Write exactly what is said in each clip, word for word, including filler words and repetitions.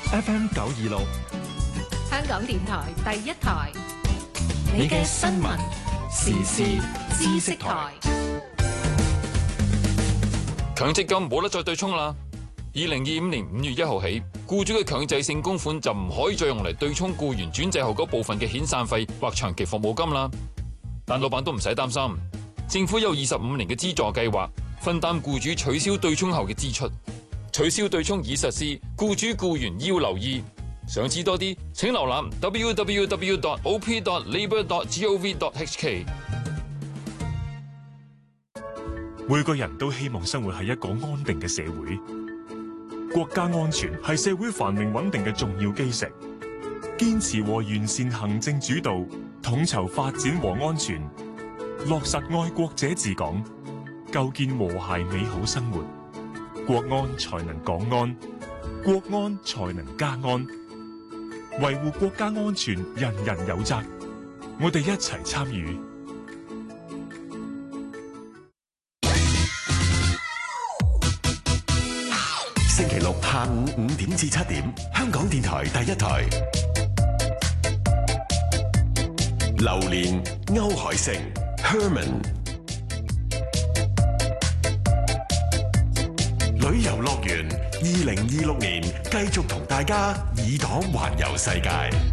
F M 九二六， 香港電台第一台， 你嘅新聞時事知識台。 強積金冇得再對沖啦！二零二五年五月一號起，僱主嘅強制性供款就唔可以再用嚟對沖僱員轉制後嗰部分嘅遣散費或長期服務金啦。但老闆都唔使擔心，政府有二十五年嘅資助計劃，分擔僱主取消對沖後嘅支出。取消對沖已實施，僱主僱員要留意。想知多啲，請瀏覽 w w w dot o p dot labour dot gov dot h k。 每個人都希望生活喺一個安定嘅社會，國家安全係社會繁榮穩定嘅重要基石。堅持和完善行政主導，統籌發展和安全，落實愛國者治港，構建和諧美好生活，國安才能港安，國安才能家安。維護國家安全，人人有責，我哋一齊參與。 星期六下午五點至七點，香港電台第一台。榴蓮歐海盛 Herman。旅遊樂園二零二六年繼續同大家耳朵環遊世界。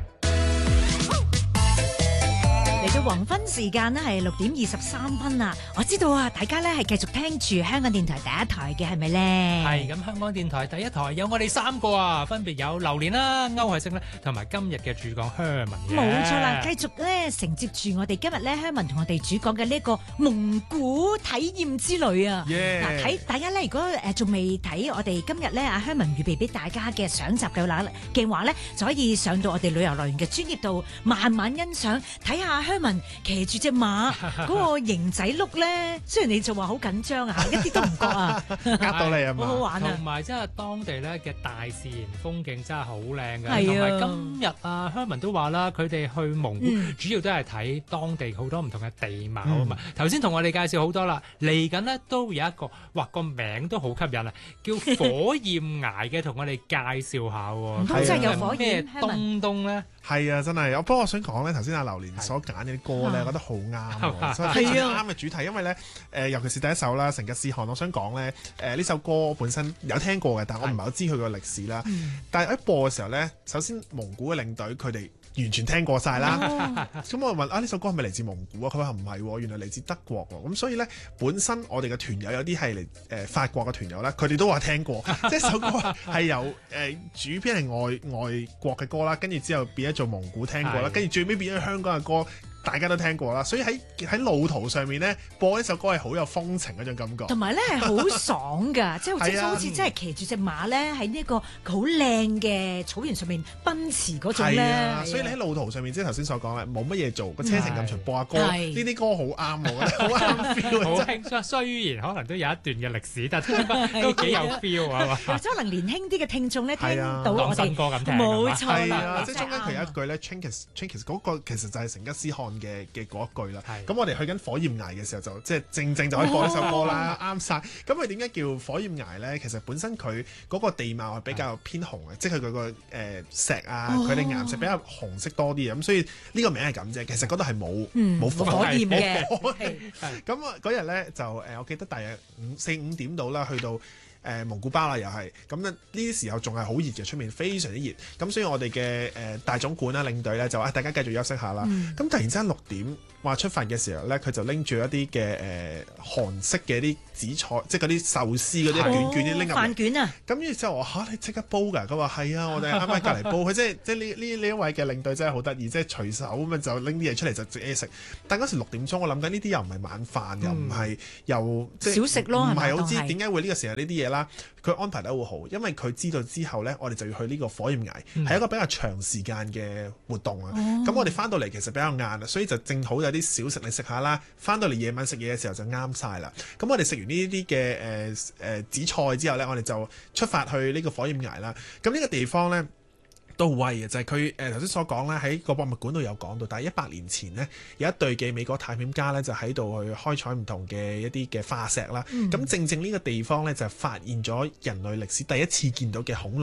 嚟到黃昏時間呢係六點二十三分啦。我知道啊，大家咧係繼續聽住香港電台第一台嘅，係咪咧？ 係咁，香港電台第一台有我哋三個啊，分別有榴蓮啦、歐海星啦，同埋今日嘅主講香文。 冇錯啦，繼續咧承接住我哋今日咧香文同我哋主講嘅呢個蒙古體驗之旅啊！嗱 Yeah.， 睇大家咧，如果誒仲未睇我哋今日咧阿香文預備俾大家嘅上集嘅話嘅話咧，就可以上到我哋旅遊樂園嘅專頁度慢慢欣賞，睇下香文騎住隻馬嗰個型仔碌咧。雖然你就話好緊張啊，一啲都唔覺啊， 呃到你啊嘛， 好好玩啊！ 同埋真係當地咧嘅大自然風景真係好靚嘅， 係啊同埋今日啊，香文都話啦，佢哋去蒙古、 嗯、 主要都係睇當地好多唔同嘅地貌啊嘛。頭先同我哋介紹好多啦，嚟緊呢都有一個，哇個名都好吸引啊，叫火焰崖嘅，同我哋介紹下喎。 唔通真係有火焰咩東東咧？ 係啊，真係。不過我想講咧，頭先阿榴蓮所揀嘅啲歌咧，我覺得好啱，所以非常啱嘅主題。因為咧，誒、呃、尤其是第一首啦，《成吉思汗》，我想講咧，誒、呃、呢首歌本身有聽過嘅，但我唔係好知佢個歷史啦。嗯、但係一播嘅時候咧，首先蒙古嘅領隊佢哋完全聽過晒啦。咁、哦、我問啊，呢首歌係咪嚟自蒙古啊？佢話唔係，原來嚟自德國喎。咁所以咧，本身我哋嘅團友有啲係嚟誒法國嘅團友啦，佢哋都話聽過。即係首歌係由誒、呃、主編係外外國嘅歌啦，跟住之後變咗做蒙古聽過啦，跟住最尾變咗香港嘅歌。大家都聽過啦，所以喺喺路途上面咧播呢首歌係好有風情嗰種感覺， 同埋咧係好爽㗎，即係即係好似真係騎住隻馬咧喺呢個好靚嘅草原上面奔馳嗰種咧。 啊，所以你喺路途上面即係頭先所講咧，冇乜嘢做，個車程咁長，播下歌，呢啲歌好啱我覺得，好啱 feel。 好輕，雖然可能都有一段嘅歷史，但係都幾有 feel 啊嘛。 或者可能年輕啲嘅聽眾咧聽啊到我哋新歌咁聽， 冇錯啦。 啊，即係中間佢有一句咧 ，Chinggis Chinggis 嗰個其實就係成吉思汗嘅嘅嗰一句啦。咁我哋去緊火焰崖嘅時候就即係正正就可以播呢首歌啦，啱晒。咁佢點解叫火焰崖咧？其實本身佢嗰個地貌係比較偏紅嘅，即係佢嗰個誒石啊，佢哋岩石比較紅色多啲嘅，咁所以呢個名係咁啫。其實嗰度係冇冇火焰嘅。 咁啊嗰日咧就誒，我記得大約五四五點到啦，去到。誒、呃、蒙古包啦，又係咁咧，呢啲時候仲係好熱嘅，出面非常之熱。咁所以我哋嘅誒大總管啦、領隊咧就話、啊、大家繼續休息下啦。咁、嗯、突然之間六點話出發嘅時候咧，佢就拎住一啲嘅誒韓式嘅啲紫菜，即係嗰啲壽司嗰啲卷卷啲拎入嚟。飯卷啊！咁於是之後我話嚇你即刻煲㗎，佢話係啊，我哋啱啱隔離煲。佢即係即係呢呢呢一位嘅領隊真係好得意，即係隨手咁啊就拎啲嘢出嚟就自己食。但嗰時六點鐘，我諗緊呢啲又唔係晚飯，嗯、又唔係又即係小食咯， 唔係好知點解會呢個時候呢啲嘢啦。佢安排得好好，因為佢知道之後呢，我哋就要去呢個火焰崖，係、嗯、一個比較長時間嘅活動啊。咁、哦、我哋翻到嚟其實比較晏啊，所以就正好有啲小食你食下啦。翻到嚟夜晚食嘢嘅時候就啱晒啦。咁我哋食完呢啲嘅誒誒紫菜之後呢，我哋就出發去呢個火焰崖啦。咁呢個地方呢，都威嘅，就係佢誒頭先所講咧，喺個博物館度有講到，但係一百年前呢，有一隊嘅美國探險家咧就喺度去開採唔同嘅一啲嘅化石啦。咁、嗯、正正呢個地方咧就發現咗人類歷史第一次見到嘅恐龍蛋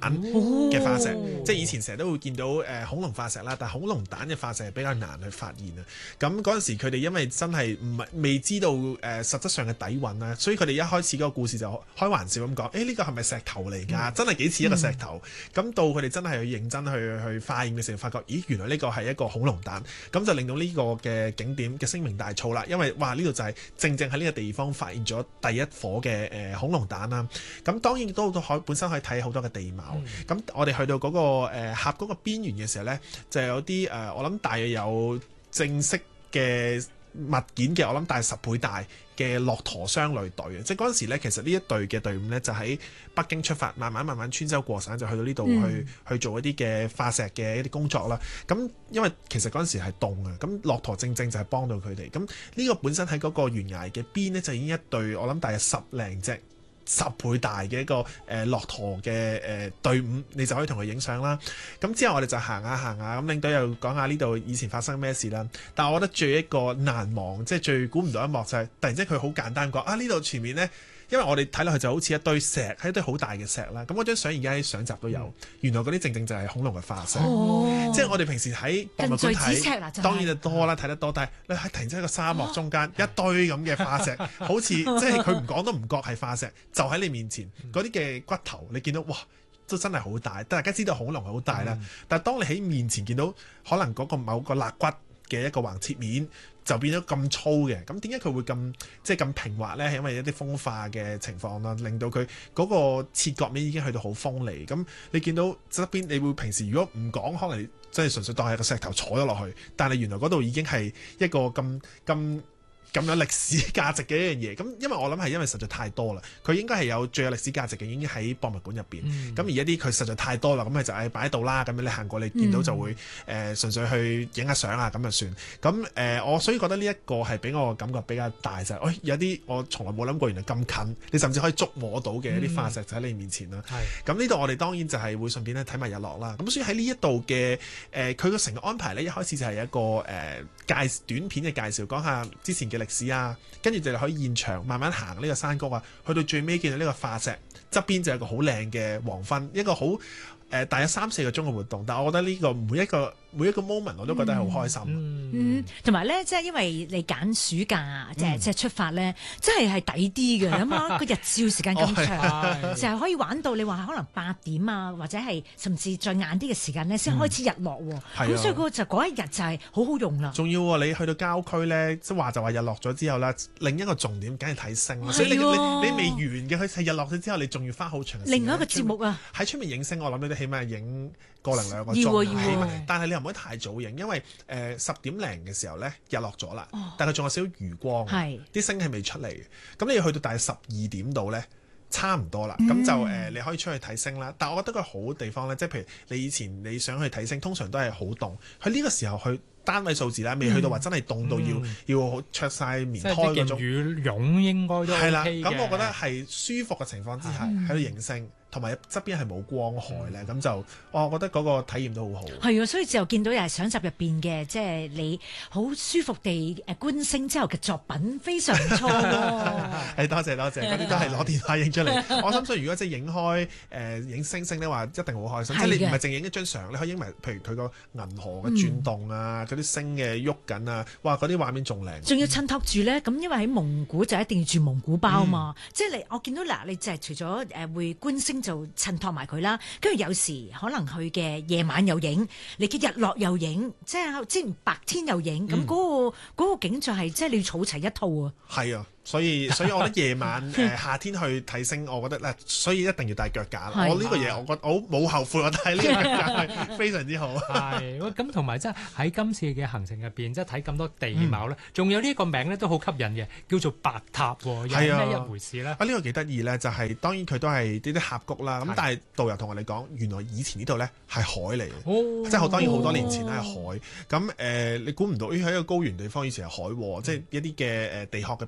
嘅化石，哦、即係以前成日都會見到誒、呃、恐龍化石啦，但係恐龍蛋嘅化石係比較難去發現啊。咁嗰陣時佢哋因為真係唔係未知道誒、呃、實質上嘅底蘊啦，所以佢哋一開始嗰個故事就開玩笑咁講，誒呢個係咪石頭嚟㗎？嗯、真係幾似一個石頭。咁、嗯、到佢哋真係去認真去去化驗嘅時候，發覺咦原來呢個係一個恐龍蛋，咁就令到呢個嘅景點嘅聲名大噪啦。因為哇呢度就係正正喺呢個地方發現咗第一顆嘅誒恐龍蛋啦。咁當然都可本身可以睇好多嘅地貌。咁、嗯、我哋去到嗰、嗰個誒、呃、峽嗰個邊緣嘅時候呢，就有啲誒、呃、我諗大約有正式嘅物件嘅，我諗大約十倍大嘅駱駝商旅隊啊！即係嗰陣時咧，其實呢一隊嘅隊伍呢，就喺北京出發，慢慢慢慢穿州過省，就去到呢度去、嗯、去做一啲嘅化石嘅一啲工作啦。咁因為其實嗰陣時係凍啊，咁駱駝正正就係幫到佢哋。咁呢個本身喺嗰個懸崖嘅邊呢，就已經一隊，我諗大約十零隻。十倍大嘅一個誒、呃、駱駝嘅誒隊伍，你就可以同佢影相啦。咁之後我哋就行下行下，咁領隊又講下呢度以前發生咩事啦。但係我覺得最一個難忘，即係最估唔到一幕就係、是、突然之間佢好簡單講啊，呢度前面呢。因為我哋睇落去就好似一堆石，係一堆好大嘅石啦。咁嗰張相而家喺相集都有，嗯、原來嗰啲正正就係恐龍嘅化石。哦、即係我哋平時喺博物館睇，當然就多啦，睇得多。但係你喺突然之間一個沙漠中間、哦、一堆咁嘅化石，好似即係佢唔講都唔覺係化石，就喺你面前嗰啲嘅骨頭，你見到哇，都真係好大。大家知道恐龍係好大啦，嗯、但係當你喺面前見到可能嗰個某個肋骨嘅一個橫切面，就變咗咁粗嘅，咁點解佢會咁即係咁平滑呢？係因為一啲風化嘅情況啦，令到佢嗰個切割面已經去到好鋒利。咁你見到側邊，你會平時如果唔講，可能你真係純粹當係個石頭坐咗落去，但係原來嗰度已經係一個咁咁咁有歷史價值嘅一樣嘢。咁因為我諗係因為實在太多啦，佢應該係有最有歷史價值嘅，已經喺博物館入邊。咁、嗯、而一啲佢實在太多啦，咁咪就係擺喺度啦。咁樣你行過你見到就會誒、嗯呃、純粹去影下相啊，咁就算。咁誒、呃、我所以覺得呢一個係俾我感覺比較大就係、是，喂、哎、有啲我從來冇諗過原來咁近，你甚至可以觸摸到嘅一啲化石就喺你面前啦。咁呢度我哋當然就係會順便咧睇埋日落啦。咁所以喺呢一度嘅誒佢個成個安排咧，一開始就係一個誒、呃、介短片嘅介紹，講下之前嘅歷史啊。跟住就可以現場慢慢行呢個山谷啊，去到最尾見到呢個化石側邊就有個好靚嘅黃昏，一個好誒、呃、大約三四個鐘嘅活動。但係我覺得呢個每一個每一個 moment 我都覺得係好開心。 嗯，同埋咧，即係因為你揀暑假即係即係出發咧，真係係抵啲嘅。咁啊，個日照時間咁長，成日可以玩到你話可能八點啊，或者係甚至再晏啲嘅時間咧，先開始日落喎。咁所以嗰就嗰一日就係好好用啦。仲要喎，你去到郊區咧，即係話就話日落咗之後咧，另一個重點梗係睇星。所以你你你未完嘅，佢係日落咗之後，你仲要花好長時間。另外一個節目啊，喺出面影星，我諗你都起碼影個零兩個鐘，但係你又唔可以太早影，因為誒十點零嘅時候咧日落咗啦，哦、但係仲有少少餘光，啲是星係未出嚟嘅。咁你要去到大概十二點度咧，差唔多啦。咁、嗯、就誒、呃、你可以出去睇星啦。但係我覺得個好地方咧，即係譬如你以前你想去睇星，通常都係好凍。佢呢個時候去單位數字啦，未去到話真係凍到要、嗯、要着晒棉胎嗰種。羽絨應該都係啦。咁我覺得係舒服嘅情況之下喺度影星。同埋側邊係冇光害咧，咁、嗯、就我覺得嗰個體驗都好好。係啊，所以就見到又係相集入邊嘅，即、就、係、是、你好舒服地誒觀星之後嘅作品非常唔錯喎。係多謝多謝，嗰啲都係攞電話影出嚟。我相信如果即係影開誒影星星咧，話一定好開心。的即係你唔係淨影一張相，你可以影埋譬如佢個銀河嘅轉動啊，嗰啲、嗯、星嘅喐緊啊，哇！嗰啲畫面仲靚。仲要襯托住咧，咁因為喺蒙古就一定要住蒙古包嘛，嗯、即係你我見到嗱，你就係除咗誒會觀星。就襯托埋佢啦，跟住有時可能佢嘅夜晚又影，你嘅日落又影，即係之前白天又影，咁嗰、嗯嗰個嗰個景象係即係你要儲齊一套啊。係啊。所以所以我覺得夜晚誒、呃、夏天去睇星，我覺得咧，所以一定要帶腳架。我呢個嘢，我覺得我冇後悔，我帶呢個腳架係非常之好。係，咁同埋即係喺今次嘅行程入邊，即係睇咁多地貌咧，仲、嗯、有呢一個名咧都好吸引嘅，叫做白塔喎，係咩一回事咧？啊，呢、呢個幾得意咧，就係、係、當然佢都係啲啲峽谷啦。咁的但係導遊同我哋講，原來以前呢度咧係海嚟嘅，哦、即係當然好多年前咧係海。咁誒、呃，你估唔到喺一個高原地方以前係海喎，即係、嗯、一啲嘅誒地殼嘅變動咧。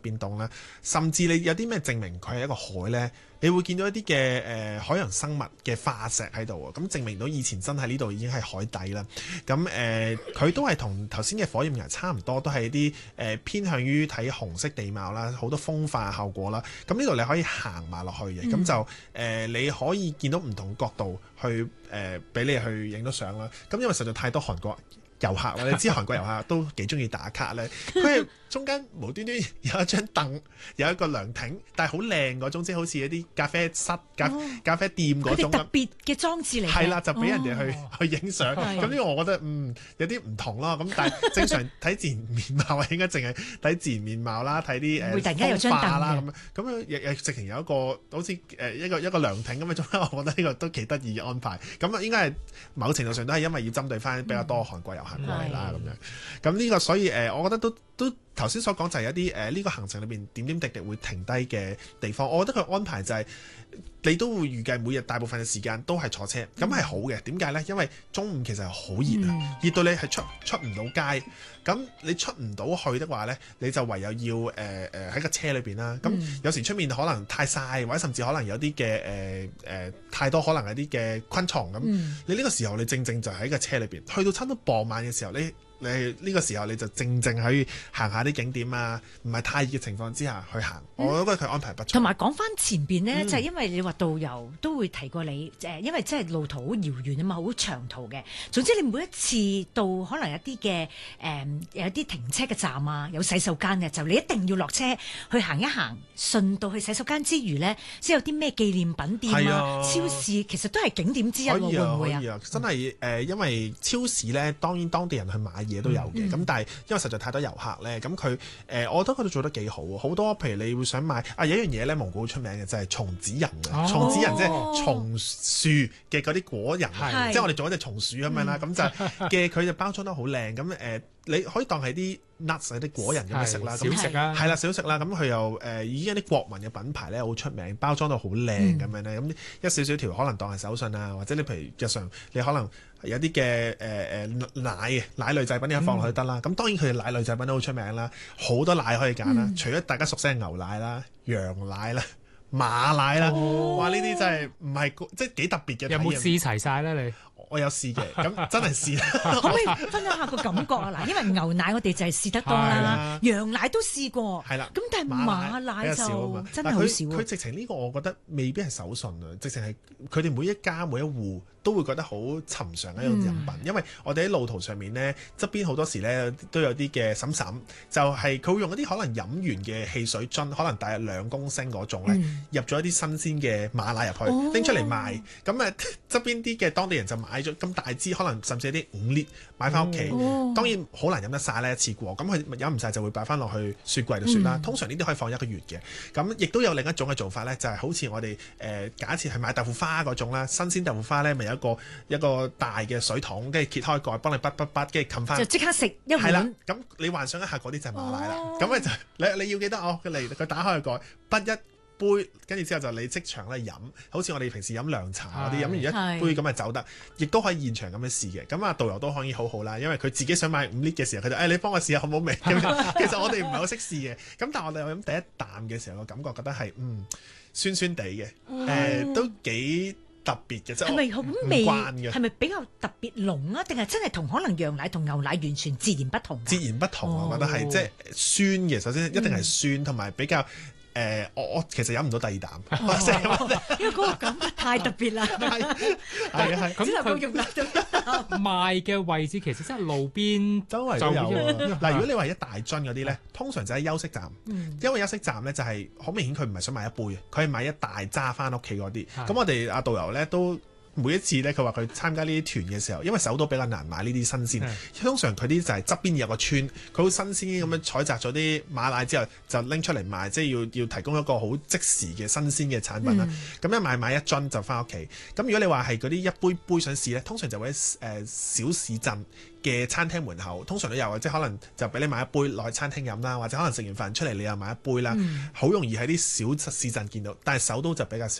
啦，甚至你有啲咩證明佢係一個海咧？你會見到一啲嘅誒海洋生物嘅化石喺度啊，咁證明到以前真係呢度已經係海底啦。咁誒佢都係同頭先嘅火焰崖差唔多，都係啲誒、呃、偏向於睇紅色地貌啦，好多風化效果啦。咁呢度你可以行埋落去嘅，咁、嗯、就誒、呃、你可以見到唔同角度去誒俾、呃、你去影到相啦。咁因為實在太多韓國遊客啦，你知韓國遊客都幾中意打卡咧，佢係中間無端端有一張凳，有一個涼亭，但係好靚嗰種，即係好似一啲咖啡室、咖、哦、咖啡店嗰種。佢哋特別嘅裝置嚟嘅。係啦，就俾人哋去、哦、去影相。咁呢個我覺得嗯有啲唔同咯。咁但係正常睇自然面貌啊，應該淨係睇自然面貌啦，睇啲誒風化啦咁樣。咁樣亦亦直情有一個好似誒一個一個涼亭咁嘅中間，我覺得呢個都幾得意嘅安排。咁啊應該係某程度上都係因為要針對翻比較多韓國遊客過嚟啦咁樣。咁呢個所以誒、呃，我覺得都都。頭先所講就係一啲誒呢個行程裏邊點點滴滴會停低嘅地方，我覺得佢安排就係、是、你都會預計每日大部分嘅時間都係坐車，咁係、嗯、好嘅。點解呢？因為中午其實係好熱啊，熱、嗯、到你係出出唔到街，咁你出唔到去的話呢，你就唯有要誒誒喺個車裏邊啦。咁、嗯、有時出面可能太曬，或者甚至可能有啲嘅誒誒太多可能有啲嘅昆蟲咁，嗯、你呢個時候你正正就喺個車裏邊，去到差唔多傍晚嘅時候你。你呢個時候你就正正去行下啲景點啊，唔係太熱嘅情況之下去行，嗯、我覺得佢安排不錯。同埋講翻前邊呢，嗯、就係因為你話導遊都會提過你，誒，因為真係路途好遙遠啊嘛，好長途嘅。總之你每一次到可能有啲嘅誒有啲停車嘅站啊，有洗手間嘅，就你一定要落車去行一行，順道去洗手間之餘呢，即係有啲咩紀念品店啊、啊超市，其實都係景點之一喎，會唔會啊？可以啊，真係誒、呃，因為超市呢，當然當地人去買嘢都有嘅，咁、嗯、但係因為實在太多遊客咧，咁佢誒，我覺得佢哋做得幾好，好多譬如你會想買啊，有一樣嘢咧，蒙古好出名嘅就係、是、松子仁啊，松、哦、子仁即係松樹嘅嗰啲果仁，是即係我哋做一隻松鼠咁樣啦，咁、嗯、就嘅佢就包裝得好靚，咁誒、呃、你可以當係啲 nuts 啲果仁咁樣食啦，咁小食啦，係啦小食啦，咁佢又誒已經有啲國民嘅品牌咧好出名，包裝到好靚咁樣咧，咁一少少條可能當係手信啊，或者你譬如日常你可能。有啲嘅誒誒奶嘅奶類製品，你放落去得啦。咁、嗯、當然佢嘅奶類製品都好出名啦，好多奶可以揀啦。嗯、除咗大家熟悉嘅牛奶啦、羊奶啦、馬奶啦，哦、哇！呢啲真係唔係即係幾特別嘅。有冇試齊晒咧？你？我有試嘅，咁真係試。可唔可以分享下個感覺啊？嗱，因為牛奶我哋就係試得多啦，羊奶都試過。係啦，咁但係馬奶就真係好少。佢直情呢個我覺得未必係手信啊，直情係佢哋每一家每一戶都會覺得好尋常嘅一種飲品。嗯、因為我哋喺路途上面呢，側邊好多時呢都有啲嘅嬸嬸，就係佢會用一啲可能飲完嘅汽水樽，可能大約兩公升嗰種咧，嗯、入咗一啲新鮮嘅馬奶入去，拎、哦、出嚟賣。咁誒側邊啲嘅當地人就買咗咁大支，可能甚至係啲五列買翻屋企。哦、當然好難飲得晒呢一次過，咁佢飲唔晒就會擺翻落去雪櫃度算啦。嗯、通常呢啲可以放一個月嘅。咁亦都有另一種嘅做法呢，就係、是、好似我哋誒、呃、假設係買豆腐花嗰種啦，新鮮豆腐花呢咪有一個一個大嘅水桶，跟住揭開蓋幫你滗滗滗，跟住冚翻就即刻食一碗。係啦，咁你幻想一下嗰啲就係馬奶啦。咁咪、哦、就你你要記得哦，佢嚟佢打開個蓋，滗一杯，跟住之後就你即場咧飲，好似我哋平時飲涼茶嗰啲，飲完一杯咁咪走得，亦都可以現場咁樣試嘅。咁啊導遊都可以好好啦，因為佢自己想買五 lit 嘅時候，佢就誒、哎、你幫我試下好唔好味？其實我哋唔係好識試嘅，咁但係我哋飲第一啖嘅時候個感覺覺得係嗯酸酸地嘅，誒、哦呃、都幾特別嘅，即係咪好味？係咪比較特別濃啊？定係真係同可能羊奶同牛奶完全截然不同？截然不同，哦、我覺得係即係酸嘅。首先一定係酸，同埋、嗯、比較。誒、呃，我我其實飲唔到第二啖，哦、因為嗰個感覺太特別啦。係係係，咁佢用得到賣嘅位置其實真係路邊周圍都有。嗱，如果你話一大樽嗰啲咧，通常就喺休息站，嗯、因為休息站咧就係好明顯佢唔係想買一杯嘅，佢係買一大揸翻屋企嗰啲。咁的我哋阿導遊咧都。每一次咧，佢話佢參加呢啲團嘅時候，因為首都比較難買呢啲新鮮，的通常佢啲就係側邊有個村，佢好新鮮咁樣採集咗啲馬奶之後，就拎出嚟賣，即係要要提供一個好即時嘅新鮮嘅產品啦。咁、嗯、一買買一樽就翻屋企。咁如果你話係嗰啲一杯杯想試咧，通常就會喺誒、呃、小市鎮嘅餐廳門口，通常都有嘅，即係可能就俾你買一杯落去餐廳飲啦，或者可能食完飯出嚟你又買一杯啦，好、嗯、容易喺啲小市鎮見到，但係首都就比較少。